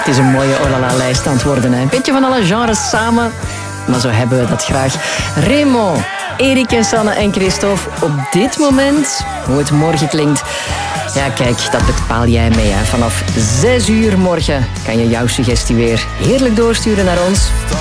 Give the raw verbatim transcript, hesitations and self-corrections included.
Het is een mooie Olala-lijst aan het worden. Hè. Een beetje van alle genres samen, maar zo hebben we dat graag. Raymond, Erik en Sanne en Christophe, op dit moment, hoe het morgen klinkt... Ja, kijk, dat bepaal jij mee. Hè. Vanaf zes uur morgen kan je jouw suggestie weer heerlijk doorsturen naar ons.